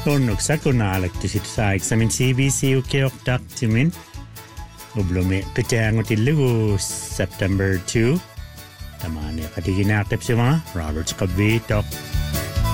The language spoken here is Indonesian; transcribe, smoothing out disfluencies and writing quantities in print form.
Tunnuk sa kunaalaktisit sa eksamin CBC ukeoktak timin. Ublumi kachangotilugu September 2. Tamani katiginakip si mga Roberts Kabitok.